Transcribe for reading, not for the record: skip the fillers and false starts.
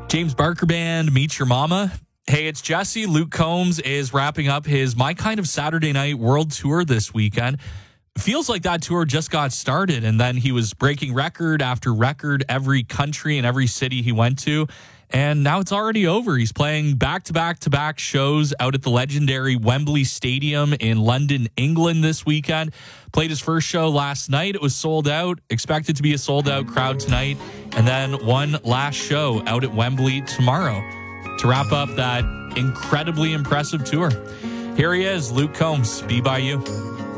James Barker Band, Meet Your Mama. Hey, it's Jesse. Luke Combs is wrapping up his My Kind of Saturday Night World Tour this weekend. Feels like that tour just got started, and then he was breaking record after record every country and every city he went to. And now it's already over. He's playing back-to-back-to-back shows out at the legendary Wembley Stadium in London, England this weekend. Played his first show last night. It was sold out. Expected to be a sold-out crowd tonight. And then one last show out at Wembley tomorrow to wrap up that incredibly impressive tour. Here he is, Luke Combs, Be By You.